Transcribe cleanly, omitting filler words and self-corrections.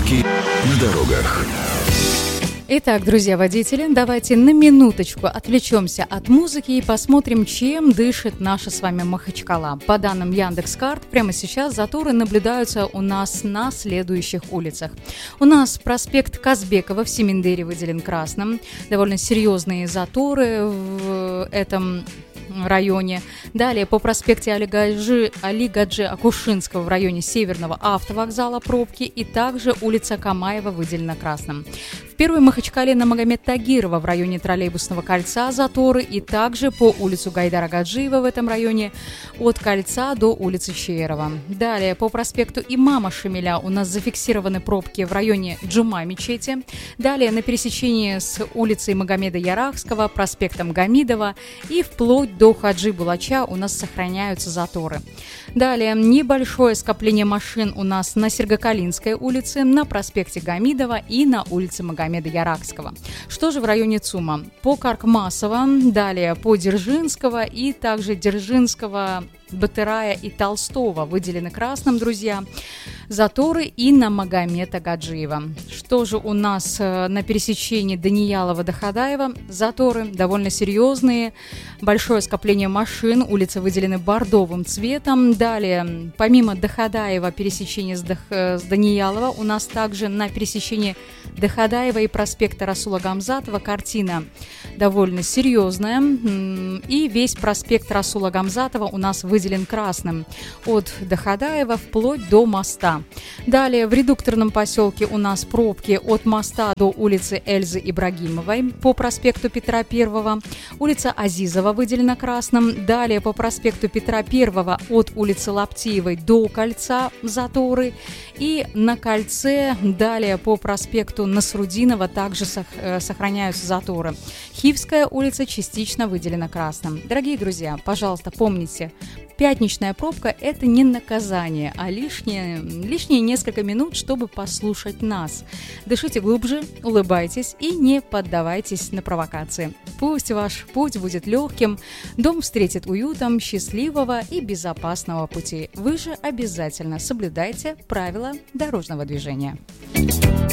Пробки на дорогах. Итак, друзья водители, давайте на минуточку отвлечемся от музыки и посмотрим, чем дышит наша с вами Махачкала. По данным Яндекс.Карт, прямо сейчас заторы наблюдаются у нас на следующих улицах. У нас проспект Казбекова в Семендере выделен красным. Довольно серьезные заторы в этом районе. Далее по проспекте Али Гаджи Акушинского в районе Северного автовокзала пробки, и также улица Камаева выделена красным. В Первой Махачкале на Магомед Тагирова в районе троллейбусного кольца заторы, и также по улицу Гайдара Гаджиева в этом районе от кольца до улицы Щерова. Далее по проспекту Имама Шамиля у нас зафиксированы пробки в районе Джума мечети. Далее на пересечении с улицей Магомеда Ярахского, проспектом Гамидова и вплоть до Хаджи Булача у нас сохраняются заторы. Далее небольшое скопление машин у нас на Сергокалинской улице, на проспекте Гамидова и на улице Магомеда Яракского. Что же в районе ЦУМа? По Каркмасова, далее по Дзержинского и также Дзержинского, Батырая и Толстого выделены красным, друзья. Заторы и на Магомеда Гаджиева. Что же у нас на пересечении Даниялова до Хадаева? Заторы довольно серьезные. Большое скопление машин. Улицы выделены бордовым цветом. Далее, помимо Доходаева, пересечения с Даниялова, у нас также на пересечении Доходаева и проспекта Расула Гамзатова картина довольно серьезная. И весь проспект Расула Гамзатова у нас выделен красным. От Доходаева вплоть до моста. Далее в редукторном поселке у нас пробки от моста до улицы Эльзы Ибрагимовой по проспекту Петра I. Улица Азизова выделена красным. Далее по проспекту Петра I от улицы Лаптиевой до кольца заторы. И на кольце далее по проспекту Насрудинова также сохраняются заторы. Хивская улица частично выделена красным. Дорогие друзья, пожалуйста, помните, пятничная пробка – это не наказание, а лишние несколько минут, чтобы послушать нас. Дышите глубже, улыбайтесь и не поддавайтесь на провокации. Пусть ваш путь будет легким, дом встретит уютом, счастливого и безопасного пути. Вы же обязательно соблюдайте правила дорожного движения.